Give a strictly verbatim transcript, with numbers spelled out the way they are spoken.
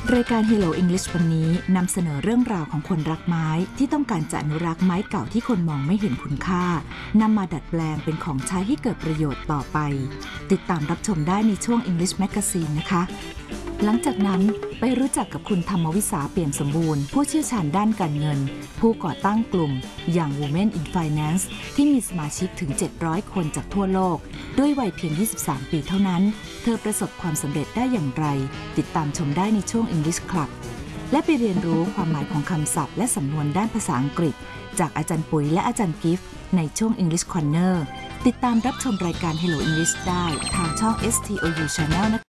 รายการ Hello English วันนี้นำเสนอเรื่องราวของคนรักไม้ที่ต้องการจะอนุรักษ์ไม้เก่าที่คนมองไม่เห็นคุณค่านำมาดัดแปลงเป็นของใช้ให้เกิดประโยชน์ต่อไปติดตามรับชมได้ในช่วง English Magazine นะคะหลังจากนั้นไปรู้จักกับคุณธรรมวิสาเปี่ยมสมบูรณ์ผู้เชี่ยวชาญด้านการเงินผู้ก่อตั้งกลุ่มอย่าง Women in Finance ที่มีสมาชิกถึงเจ็ดร้อยคนจากทั่วโลกด้วยวัยเพียงยี่สิบสามปีเท่านั้นเธอประสบความสำเร็จได้อย่างไรติดตามชมได้ในช่วง English Club และไปเรียนรู้ความหมายของคำศัพท์และสำนวนด้านภาษาอังกฤษจากอาจารย์ปุ๋ยและอาจารย์กิฟต์ในช่วง English Corner ติดตามรับชมรายการ Hello English ได้ทางช่อง เอส ที โอ ยู Channel นะคะ